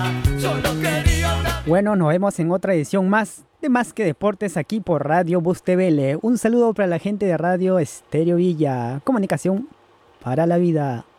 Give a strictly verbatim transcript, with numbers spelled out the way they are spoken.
Bueno, nos vemos en otra edición más de Más que Deportes aquí por Radio Bus T V L. Un saludo para la gente de Radio Estéreo Villa. Comunicación para la vida.